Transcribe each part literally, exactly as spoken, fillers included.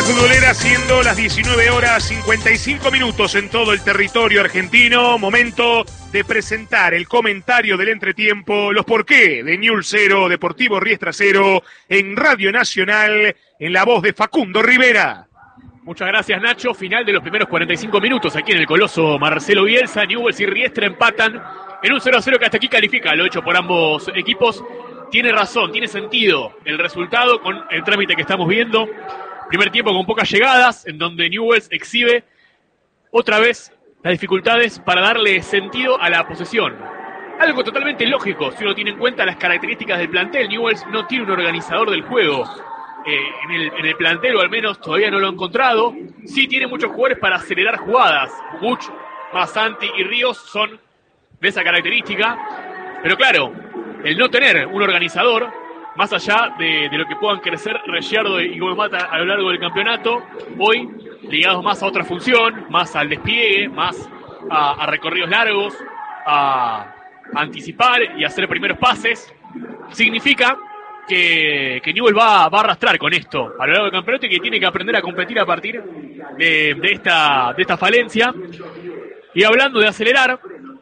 futbolera, siendo las diecinueve horas cincuenta y cinco minutos en todo el territorio argentino. Momento de presentar el comentario del entretiempo, los porqué de Newell's cero, Deportivo Riestra cero, en Radio Nacional, en la voz de Facundo Rivera. Muchas gracias, Nacho. Final de los primeros cuarenta y cinco minutos aquí en el Coloso Marcelo Bielsa. Newell's y Riestra empatan en un cero a cero que hasta aquí califica lo hecho por ambos equipos. Tiene razón, tiene sentido el resultado con el trámite que estamos viendo. Primer tiempo con pocas llegadas, en donde Newell's exhibe otra vez las dificultades para darle sentido a la posesión. Algo totalmente lógico, si uno tiene en cuenta las características del plantel. Newell's no tiene un organizador del juego eh, en, el, en el plantel, o al menos todavía no lo ha encontrado. Sí tiene muchos jugadores para acelerar jugadas. Buch, Massanti y Ríos son de esa característica. Pero claro, el no tener un organizador, más allá de, de lo que puedan crecer Reyardo y Gómez Mata a lo largo del campeonato, hoy ligados más a otra función, más al despliegue, más a, a recorridos largos, a, a anticipar y hacer primeros pases, significa que, que Newell's va, va a arrastrar con esto a lo largo del campeonato y que tiene que aprender a competir a partir de, de, esta, de esta falencia. Y hablando de acelerar,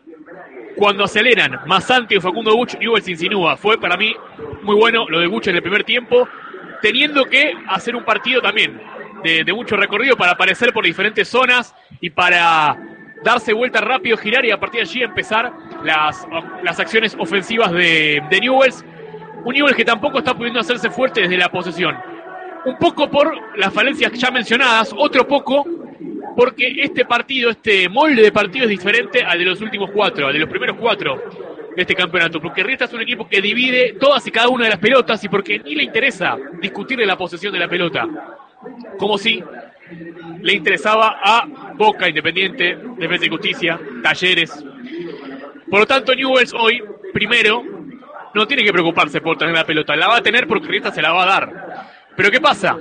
cuando aceleran Massanti o Facundo Buch, Newell's se insinúa. Fue para mí muy bueno lo de Buch en el primer tiempo, teniendo que hacer un partido también de, de mucho recorrido para aparecer por diferentes zonas y para darse vuelta rápido, girar y a partir de allí empezar las, las acciones ofensivas de, de Newell's. Un Newell's que tampoco está pudiendo hacerse fuerte desde la posesión. Un poco por las falencias ya mencionadas, otro poco porque este partido, este molde de partido es diferente al de los últimos cuatro, al de los primeros cuatro de este campeonato, porque Riestra es un equipo que divide todas y cada una de las pelotas y porque ni le interesa discutirle la posesión de la pelota, como si le interesaba a Boca, Independiente, Defensa y Justicia, Talleres. Por lo tanto, Newell's hoy, primero, no tiene que preocuparse por tener la pelota, la va a tener porque Riestra se la va a dar. Pero ¿qué pasa?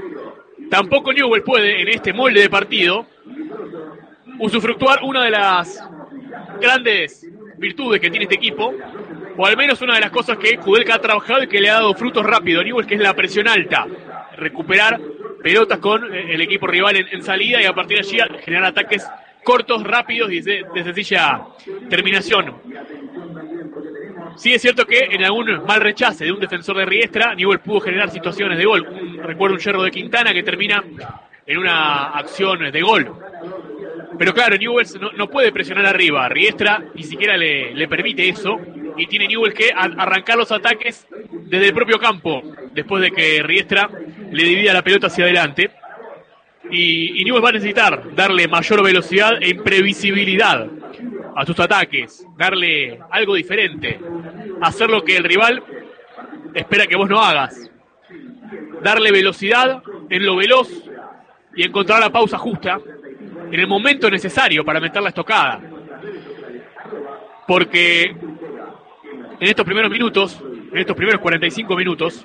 Tampoco Newell's puede, en este molde de partido, usufructuar una de las grandes virtudes que tiene este equipo, o al menos una de las cosas que Kudelka ha trabajado y que le ha dado frutos rápido a Newell's, que es la presión alta. Recuperar pelotas con el equipo rival en, en salida y a partir de allí generar ataques cortos, rápidos y de, de sencilla terminación. Sí es cierto que en algún mal rechace de un defensor de Riestra, Newell's pudo generar situaciones de gol. Un, recuerdo un yerro de Quintana que termina en una acción de gol. Pero claro, Newell's no, no puede presionar arriba. Riestra ni siquiera le, le permite eso. Y tiene Newell's que a, arrancar los ataques desde el propio campo, después de que Riestra le divida la pelota hacia adelante. Y, y Newell's va a necesitar darle mayor velocidad e imprevisibilidad a sus ataques, darle algo diferente, hacer lo que el rival espera que vos no hagas, darle velocidad en lo veloz y encontrar la pausa justa en el momento necesario para meter la estocada. Porque en estos primeros minutos, en estos primeros cuarenta y cinco minutos,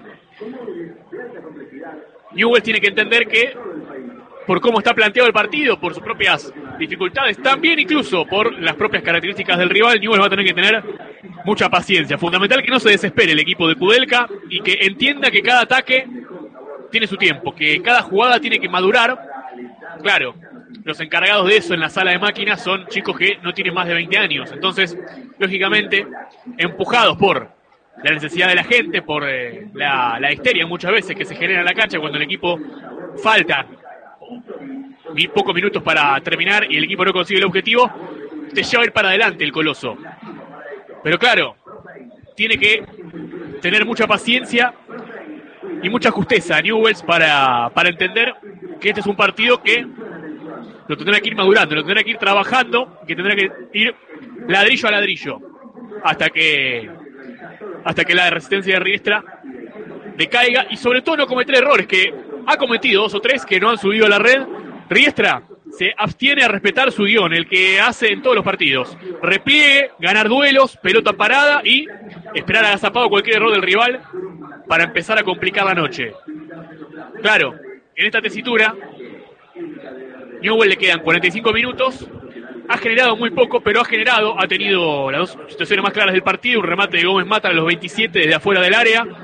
Newell's tiene que entender que por cómo está planteado el partido, por sus propias dificultades, también incluso por las propias características del rival, Newell's va a tener que tener mucha paciencia. Fundamental que no se desespere el equipo de Kudelka y que entienda que cada ataque tiene su tiempo, que cada jugada tiene que madurar. Claro, los encargados de eso en la sala de máquinas son chicos que no tienen más de veinte años, entonces, lógicamente, empujados por la necesidad de la gente, por eh, la, la histeria muchas veces que se genera en la cancha cuando el equipo falta ni pocos minutos para terminar y el equipo no consigue el objetivo, te lleva a ir para adelante el Coloso. Pero claro, tiene que tener mucha paciencia y mucha justeza a Newell's para, para entender que este es un partido que lo tendrá que ir madurando, lo tendrá que ir trabajando, que tendrá que ir ladrillo a ladrillo hasta que hasta que la resistencia de Riestra decaiga y sobre todo no cometer errores que ha cometido dos o tres que no han subido a la red. Riestra se abstiene a respetar su guión, el que hace en todos los partidos. Repliegue, ganar duelos, pelota parada y esperar agazapado cualquier error del rival para empezar a complicar la noche. Claro, en esta tesitura, Newell's le quedan cuarenta y cinco minutos. Ha generado muy poco, pero ha generado, ha tenido las dos situaciones más claras del partido. Un remate de Gómez Mata a los veintisiete desde afuera del área.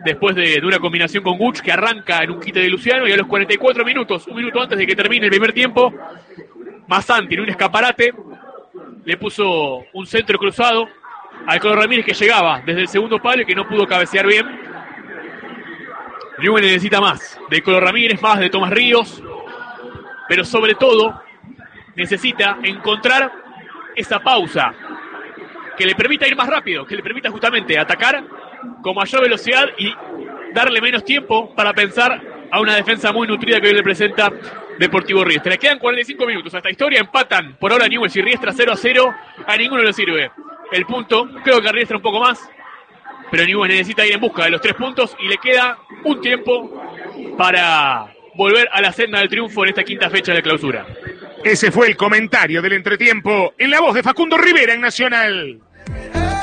después de, de una combinación con Guch que arranca en un quite de Luciano, y a los cuarenta y cuatro minutos, un minuto antes de que termine el primer tiempo, Mazán tiene un escaparate, le puso un centro cruzado al Colo Ramírez que llegaba desde el segundo palo y que no pudo cabecear bien. Newell necesita más de Colo Ramírez, más de Tomás Ríos, pero sobre todo necesita encontrar esa pausa que le permita ir más rápido, que le permita justamente atacar con mayor velocidad y darle menos tiempo para pensar a una defensa muy nutrida que hoy le presenta Deportivo Riestra. Le quedan cuarenta y cinco minutos a esta historia, empatan por ahora Newell's y Riestra cero a cero, a ninguno le sirve el punto, creo que a Riestra un poco más, pero Newell's necesita ir en busca de los tres puntos y le queda un tiempo para volver a la senda del triunfo en esta quinta fecha de clausura. Ese fue el comentario del entretiempo en la voz de Facundo Rivera en Nacional.